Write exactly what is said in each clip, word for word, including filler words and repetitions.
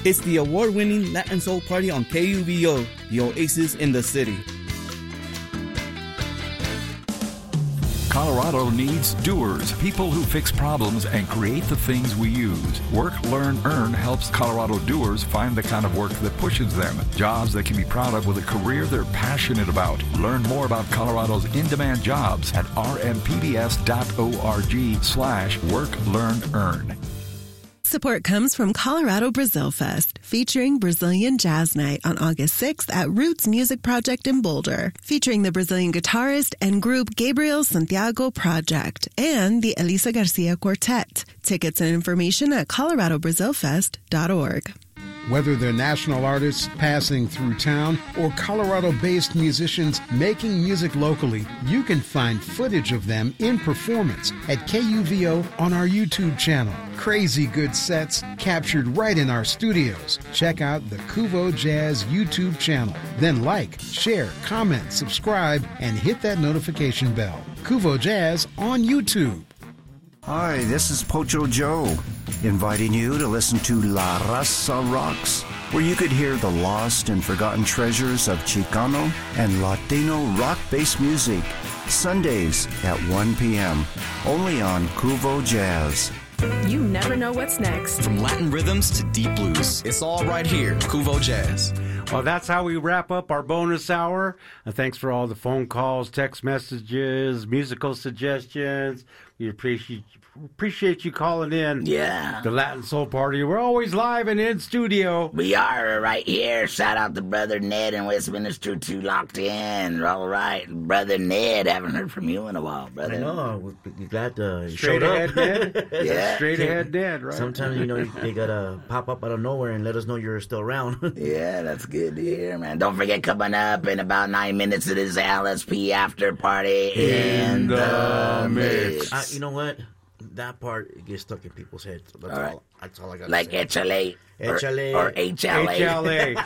It's the award-winning Latin Soul Party on K U V O, the oasis in the city. Colorado needs doers, people who fix problems and create the things we use. Work, Learn, Earn helps Colorado doers find the kind of work that pushes them, jobs they can be proud of with a career they're passionate about. Learn more about Colorado's in-demand jobs at rmpbs.org slash work, learn, earn. Support comes from Colorado Brazil Fest, featuring Brazilian Jazz Night on August sixth at Roots Music Project in Boulder, featuring the Brazilian guitarist and group Gabriel Santiago Project and the Elisa Garcia Quartet. Tickets and information at colorado brazil fest dot org. Whether they're national artists passing through town or Colorado-based musicians making music locally, you can find footage of them in performance at K U V O on our YouTube channel. Crazy good sets captured right in our studios. Check out the Kuvo Jazz YouTube channel. Then like, share, comment, subscribe, and hit that notification bell. Kuvo Jazz on YouTube. Hi, this is Pocho Joe, inviting you to listen to La Raza Rocks, where you could hear the lost and forgotten treasures of Chicano and Latino rock-based music, Sundays at one p.m., only on Kuvo Jazz. You never know what's next. From Latin rhythms to deep blues, it's all right here, Kuvo Jazz. Well, that's how we wrap up our bonus hour. And thanks for all the phone calls, text messages, musical suggestions. We appreciate appreciate you calling in. Yeah. The Latin Soul Party. We're always live and in studio. We are right here. Shout out to Brother Ned in Westminster, too, locked in. All right. Brother Ned, haven't heard from you in a while, brother. I know. We're glad uh, you Straight showed ahead, up. Ned. Yeah. Straight ahead, Ned, right? Sometimes, you know, they got to pop up out of nowhere and let us know you're still around. Yeah, that's good to hear, man. Don't forget, coming up in about nine minutes, it is L S P After Party in, In the, the mix. mix. Uh, you know what? That part gets stuck in people's heads. So that's All all. right. That's all I got. Like say. H L A. Or, H L A. or H L A. H L A.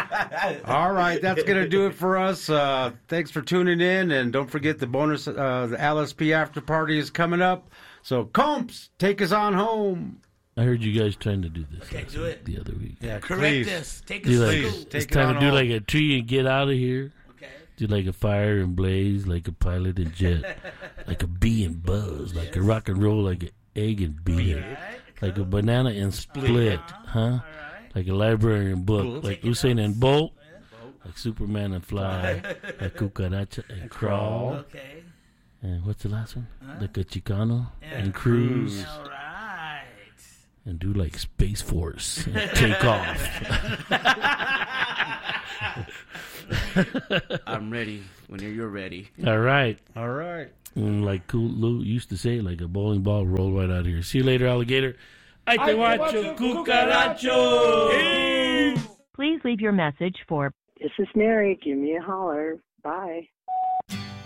All right, that's going to do it for us. Uh, thanks for tuning in, and don't forget the bonus, uh, the L S P After Party is coming up. So, Comps, take us on home. I heard you guys trying to do this Okay, do it. the other week. Yeah, Correct please. this. Take Do us like, to Please, school. take it's it time on to do home. like a tree and get out of here. Okay. Do like a fire and blaze, like a pilot and jet, like a bee and buzz, like a rock and roll, like an egg and bean, Right. like a banana and split, huh? Like a library and book, like Usain and Bolt, like Superman and fly, like Cucaracha and crawl, Okay. and what's the last one? Like a Chicano and cruise, All right. and do like Space Force and take off. I'm ready when you're ready. All right. All right. And like Cool Lou used to say, like a bowling ball rolled right out of here. See you later, alligator. Ay te guacho, cucaracho. Please leave your message for This is Mary. Give me a holler. Bye.